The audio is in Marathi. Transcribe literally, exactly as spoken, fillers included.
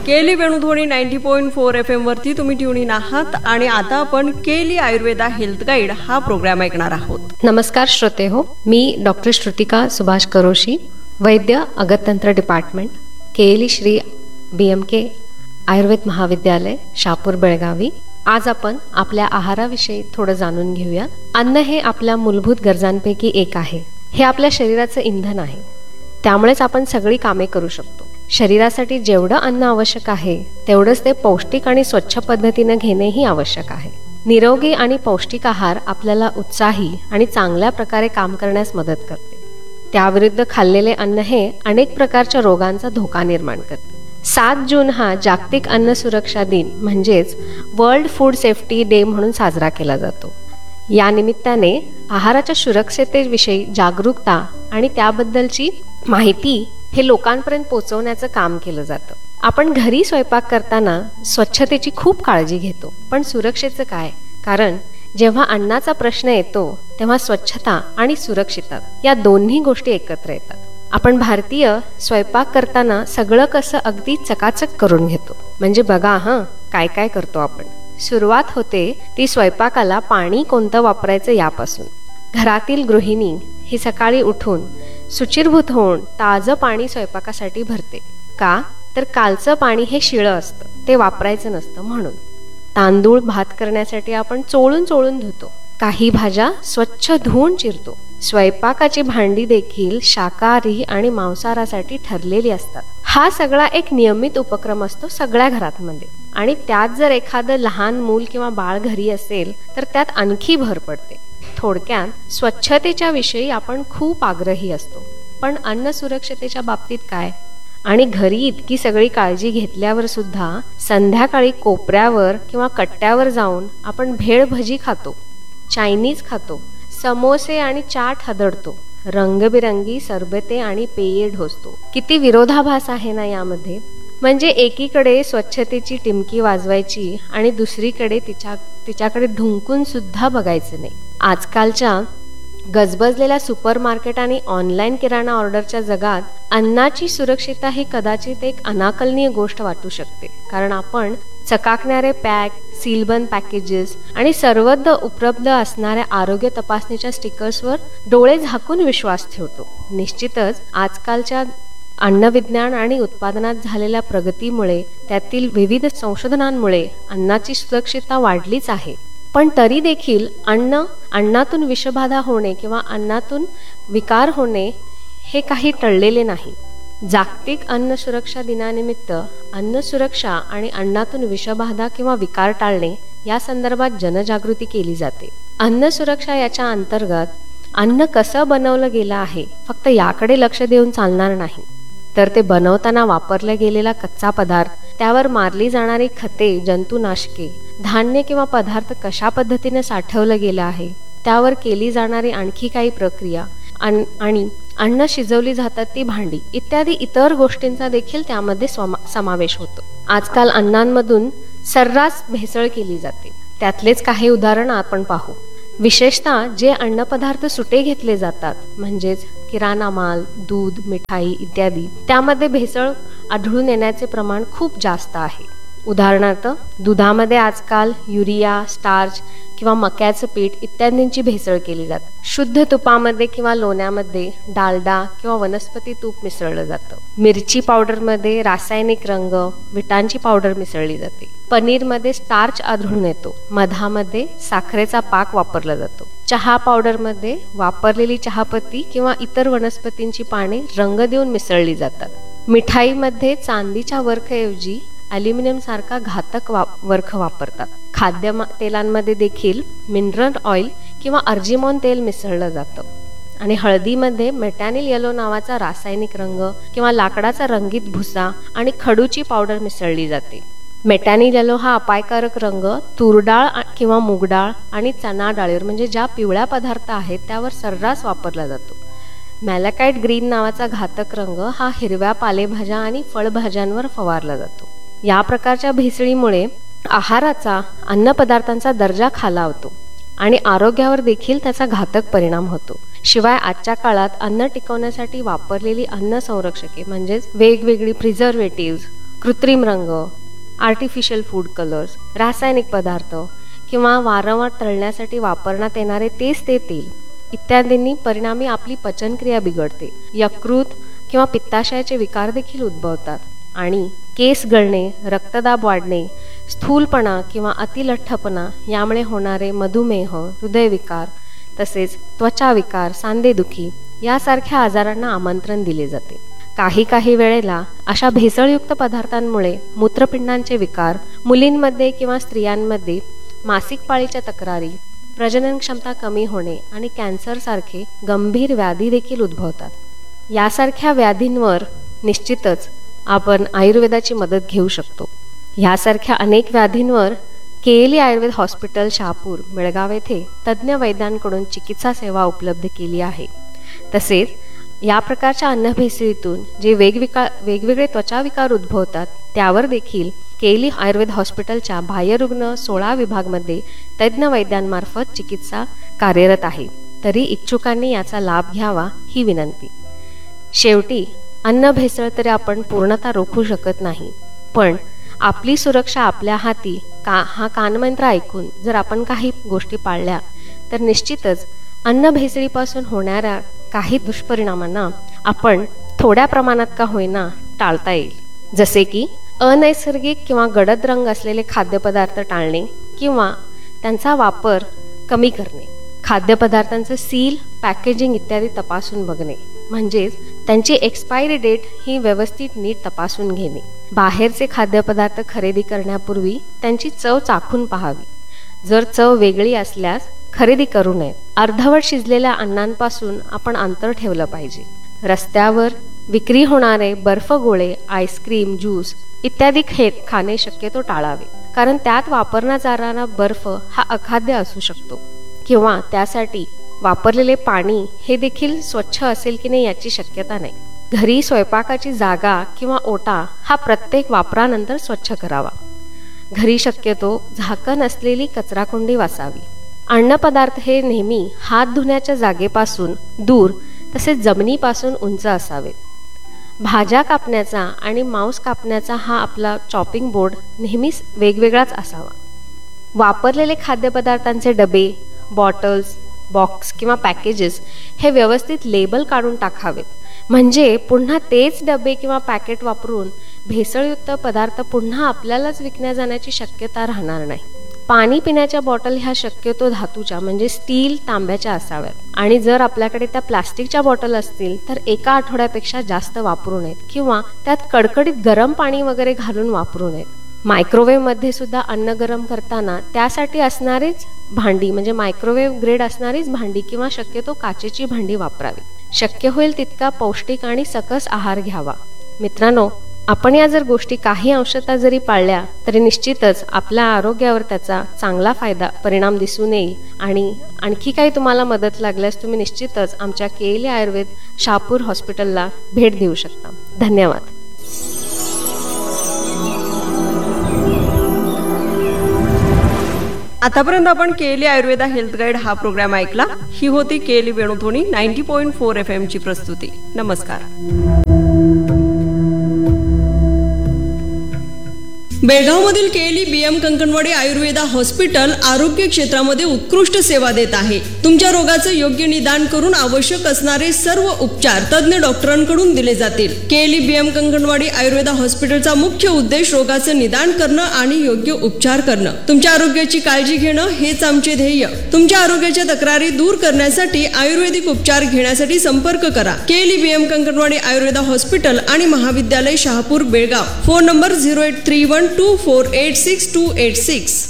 केली Venudhwani ninety point four F M वरती तुम्ही ट्यून आहात आणि आता आपण केली आयुर्वेदा हेल्थ गाईड हा प्रोग्राम ऐकणार आहोत. नमस्कार श्रोते हो, मी डॉक्टर श्रुतिका सुभाष करोशी, वैद्य अगततंत्र डिपार्टमेंट, केली श्री बी एम के आयुर्वेद महाविद्यालय, शापूर, बेळगावी. आज आपण आपल्या आहाराविषयी थोडं जाणून घेऊया. अन्न हे आपल्या मूलभूत गरजांपैकी एक आहे. हे आपल्या शरीराचं इंधन आहे, त्यामुळेच आपण सगळी कामे करू शकतो. शरीरासाठी जेवढं अन्न आवश्यक आहे तेवढंच ते पौष्टिक आणि स्वच्छ पद्धतीने घेणेही आवश्यक आहे. निरोगी आणि पौष्टिक आहार आपल्याला उत्साही आणि चांगल्या प्रकारे काम करण्यास मदत करते. त्याविरुद्ध खाल्लेले अन्न हे अनेक प्रकारच्या रोगांचा धोका निर्माण करते. सात जून हा जागतिक अन्न सुरक्षा दिन म्हणजेच वर्ल्ड फूड सेफ्टी डे म्हणून साजरा केला जातो. या निमित्ताने आहाराच्या सुरक्षिततेविषयी जागरूकता आणि त्याबद्दलची माहिती हे लोकांपर्यंत पोहोचवण्याचं काम केलं जातं. आपण घरी स्वयंपाक करताना स्वच्छतेची खूप काळजी घेतो, पण सुरक्षेचं काय? कारण जेव्हा अन्नाचा प्रश्न येतो तेव्हा स्वच्छता आणि सुरक्षितता या दोन्ही गोष्टी एकत्र येतात. आपण भारतीय स्वयंपाक करताना सगळं कसं अगदी चकाचक करून घेतो. म्हणजे बघा हं, काय काय करतो आपण. सुरुवात होते ती स्वयंपाकाला पाणी कोणतं वापरायचं यापासून. घरातील गृहिणी ही सकाळी उठून शुचिर्भूत होऊन ताजं पाणी स्वयंपाकासाठी भरते. का तर कालचं पाणी हे शिळं असतं, ते वापरायचं नसतं म्हणून. तांदूळ भात करण्यासाठी आपण चोळून चोळून धुतो. काही भाज्या स्वच्छ धुवून चिरतो. स्वयंपाकाची भांडी देखील शाकाहारी आणि मांसाहारासाठी ठरलेली असतात. हा सगळा एक नियमित उपक्रम असतो सगळ्या घरांमध्ये. आणि त्यात जर एखादं लहान मूल किंवा बाळ घरी असेल तर त्यात आणखी भर पडते. थोडक्यात स्वच्छतेच्या विषयी आपण खूप आग्रही असतो, पण अन्न सुरक्षतेच्या बाबतीत काय? आणि घरी इतकी सगळी काळजी घेतल्यावर सुद्धा संध्याकाळी कोपऱ्यावर किंवा कट्ट्यावर जाऊन आपण भेळ भजी खातो, चायनीज खातो, समोसे आणि चाट हदडतो, रंगबिरंगी सरबते आणि पेये ढोसतो. किती विरोधाभास आहे ना यामध्ये. म्हणजे एकीकडे स्वच्छतेची टिमकी वाजवायची आणि दुसरीकडे तिच्या तिच्याकडे ढुंकून सुद्धा बघायचं नाही. आजकालच्या गजबजलेल्या सुपर मार्केट आणि ऑनलाईन किराणा ऑर्डरच्या जगात अन्नाची सुरक्षितता ही कदाचित एक अनाकलनीय गोष्ट वाटू शकते. कारण आपण चकाकणारे पॅक, सीलबंद पॅकेजेस आणि सर्वत्र उपलब्ध असणाऱ्या आरोग्य तपासणीच्या स्टिकर्सवर डोळे झाकून विश्वास ठेवतो. निश्चितच आजकालच्या अन्नविज्ञान आणि उत्पादनात झालेल्या प्रगतीमुळे, त्यातील विविध संशोधनांमुळे अन्नाची सुरक्षितता वाढलीच आहे. पण तरी देखील अन्न अन्नातून विषबाधा होणे किंवा अन्नातून विकार होणे हे काही टळलेले नाही. जागतिक अन्न सुरक्षा दिनानिमित्त अन्न सुरक्षा आणि अन्नातून विषबाधा किंवा विकार टाळणे या संदर्भात जनजागृती केली जाते. अन्न सुरक्षा याच्या अंतर्गत अन्न कसं बनवलं गेलं आहे फक्त याकडे लक्ष देऊन चालणार नाही, तर ते बनवताना वापरला गेलेला कच्चा पदार्थ, त्यावर मारली जाणारी खते, जंतुनाशके, धान्य किंवा पदार्थ कशा पद्धतीने साठवलं गेलं आहे, त्यावर केली जाणारी आणखी काही प्रक्रिया आणि अन्न शिजवली जातात ती भांडी इत्यादी इतर गोष्टींचा देखील त्यामध्ये समावेश होतो. आजकाल अन्नांमधून सर्रास भेसळ केली जाते. त्यातलेच काही उदाहरण आपण पाहू. विशेषतः जे अन्नपदार्थ सुटे घेतले जातात म्हणजेच किराणा माल, दूध, मिठाई इत्यादी, त्यामध्ये भेसळ आढळून येण्याचे प्रमाण खूप जास्त आहे. उदाहरणार्थ दुधामध्ये आजकाल युरिया, स्टार्च किंवा मक्याचं पीठ इत्यादींची भेसळ केली जाते. शुद्ध तुपामध्ये किंवा लोण्यामध्ये डालडा किंवा वनस्पती तूप मिसळलं जातं. मिरची पावडरमध्ये रासायनिक रंग, विटांची पावडर मिसळली जाते. पनीरमध्ये स्टार्च आढळून येतो. मधामध्ये साखरेचा पाक वापरला जातो. चहा पावडरमध्ये वापरलेली चहापत्ती किंवा इतर वनस्पतींची पाने रंग देऊन मिसळली जातात. मिठाईमध्ये चांदीच्या वर्खऐवजी अल्युमिनियम सारखा घातक वा वर्ख वापरतात. खाद्य तेलांमध्ये देखील मिनरल ऑइल किंवा अर्जिमोन तेल मिसळलं जातं. आणि हळदीमध्ये मेटॅनिल येलो नावाचा रासायनिक रंग किंवा लाकडाचा रंगीत भुसा आणि खडूची पावडर मिसळली जाते. मेटॅनिल येलो हा अपायकारक रंग तूरडाळ किंवा मूगडाळ आणि चणा डाळीवर म्हणजे ज्या पिवळ्या पदार्थ आहेत त्यावर सर्रास वापरला जातो. मॅलाकाइट ग्रीन नावाचा घातक रंग हा हिरव्या पालेभाज्या आणि फळभाज्यांवर फवारला जातो. या प्रकारच्या भेसळीमुळे आहाराचा, अन्नपदार्थांचा दर्जा खालावतो आणि आरोग्यावर देखील त्याचा घातक परिणाम होतो. शिवाय आजच्या काळात अन्न टिकवण्यासाठी वापरलेली अन्न संरक्षके म्हणजेच वेगवेगळी प्रिझर्वेटिव्ह, कृत्रिम रंग, आर्टिफिशियल फूड कलर्स, रासायनिक पदार्थ किंवा वारंवार तळण्यासाठी वापरण्यात येणारे तेच ते तेल इत्यादींनी परिणामी आपली पचनक्रिया बिघडते. यकृत किंवा पित्ताशयाचे विकार देखील उद्भवतात आणि केस गळणे, रक्तदाब वाढणे, स्थूलपणा किंवा अतिलठ्ठपणा यामुळे होणारे मधुमेह, हृदयविकार तसेच त्वचाविकार, सांधेदुखी यासारख्या आजारांना आमंत्रण दिले जाते. काही काही वेळेला अशा भेसळयुक्त पदार्थांमुळे मूत्रपिंडांचे विकार, मुलींमध्ये किंवा स्त्रियांमध्ये मासिक पाळीच्या तक्रारी, प्रजनन क्षमता कमी होणे आणि कॅन्सरसारखे गंभीर व्याधी देखील उद्भवतात. यासारख्या व्याधींवर निश्चितच आपण आयुर्वेदाची मदत घेऊ शकतो. यासारख्या अनेक व्याधींवर केएलई आयुर्वेद हॉस्पिटल शहापूर बेळगाव येथे तज्ज्ञ वैद्यांकडून चिकित्सा सेवा उपलब्ध केली आहे. तसेच या प्रकारच्या अन्नभेसळीतून जे वेगविकार वेगवेगळे त्वचाविकार उद्भवतात त्यावर देखील केएलई आयुर्वेद हॉस्पिटलच्या बाह्यरुग्ण सोळा विभागमध्ये तज्ज्ञ वैद्यांमार्फत चिकित्सा कार्यरत आहे. तरी इच्छुकांनी याचा लाभ घ्यावा ही विनंती. शेवटी अन्न भेसळ तरी आपण पूर्णतः रोखू शकत नाही, पण आपली सुरक्षा आपल्या हाती का हा कानमंत्र ऐकून जर आपण काही गोष्टी पाळल्या तर निश्चितच अन्न भेसळीपासून होणाऱ्या काही दुष्परिणामांना आपण थोड्या प्रमाणात का होईना टाळता येईल. जसे की अनैसर्गिक किंवा गडद रंग असलेले खाद्यपदार्थ टाळणे किंवा त्यांचा वापर कमी करणे, खाद्यपदार्थांचं सील, पॅकेजिंग इत्यादी तपासून बघणे, म्हणजेच त्यांची एक्सपायरी डेट ही व्यवस्थित नीट तपासून घेणे, बाहेरचे खाद्यपदार्थ खरेदी करण्यापूर्वी त्यांची चव चाखून पाहावी, जर चव वेगळी असल्यास खरेदी करू नये, अर्धवट शिजलेल्या अन्नांपासून आपण अंतर ठेवलं पाहिजे, रस्त्यावर विक्री होणारे बर्फ गोळे, आईस्क्रीम, ज्यूस इत्यादी खे खाणे शक्यतो टाळावे, कारण त्यात वापरण्यात जाणारा बर्फ हा अखाद्य असू शकतो किंवा त्यासाठी वापरलेले पाणी हे देखील स्वच्छ असेल की नाही याची शक्यता नाही. घरी स्वयंपाकाची जागा किंवा ओटा हा प्रत्येक वापरानंतर स्वच्छ करावा. घरी शक्यतो झाकण असलेली कचराकुंडी वासावी. अन्नपदार्थ हे नेहमी हात धुण्याच्या जागेपासून दूर तसेच जमिनीपासून उंच असावेत. भाज्या कापण्याचा आणि मांस कापण्याचा हा आपला चॉपिंग बोर्ड नेहमीच वेगवेगळाच असावा. वापरलेले खाद्यपदार्थांचे डबे, बॉटल्स, बॉक्स किंवा पॅकेजेस हे व्यवस्थित लेबल काढून टाकावेत, म्हणजे पुन्हा तेच डबे किंवा पॅकेट वापरून भेसळयुक्त पदार्थ पुन्हा आपल्यालाच विकण्या जाण्याची शक्यता राहणार नाही. पाणी पिण्याच्या बॉटल ह्या शक्यतो धातूच्या म्हणजे स्टील, तांब्याच्या असाव्यात आणि जर आपल्याकडे त्या प्लास्टिकच्या बॉटल असतील तर एका आठवड्यापेक्षा जास्त वापरू नयेत किंवा त्यात कडकडीत गरम पाणी वगैरे घालून वापरू नयेत. मायक्रोवेव्ह मध्ये सुद्धा अन्न गरम करताना त्यासाठी असणारीच भांडी म्हणजे मायक्रोवेव्ह ग्रेड असणारीच भांडी किंवा शक्यतो काचेची भांडी वापरावी. शक्य होईल तितका पौष्टिक आणि सकस आहार घ्यावा. मित्रांनो, आपण या जर गोष्टी काही अंशतः जरी पाळल्या तरी निश्चितच आपल्या आरोग्यावर त्याचा चांगला फायदा परिणाम दिसून येईल. आणि आणखी काही तुम्हाला मदत लागल्यास तुम्ही निश्चितच आमच्या केएलई आयुर्वेद शहापूर हॉस्पिटलला भेट देऊ शकता. धन्यवाद. आतापर्यंत आपण केएलई आयुर्वेदा हेल्थ गाईड हा प्रोग्राम ऐकला. ही होती केएलई वेणुध्वनी नव्वद पॉईंट फोर एफ एम ची प्रस्तुती. नमस्कार. बेळगावमधील KLE BM Kankanwadi Ayurveda hospital आरोग्य क्षेत्रामध्ये उत्कृष्ट सेवा देत आहे. तुमच्या रोगाचं योग्य निदान करून आवश्यक असणारे सर्व उपचार तज्ञ डॉक्टरांकडून दिले जातील. केएलई बीएम कंकणवाडी आयुर्वेदा हॉस्पिटलचा मुख्य उद्देश रोगाचं निदान करणं आणि योग्य उपचार करणं. तुमच्या आरोग्याची काळजी घेणं हेच आमचे ध्येय. तुमच्या आरोग्याच्या तक्रारी दूर करण्यासाठी आयुर्वेदिक उपचार घेण्यासाठी संपर्क करा. KLE BM Kankanwadi Ayurveda hospital आणि महाविद्यालय Shahapur Belgaum. Phone number zero eight three one two four eight six to eight six.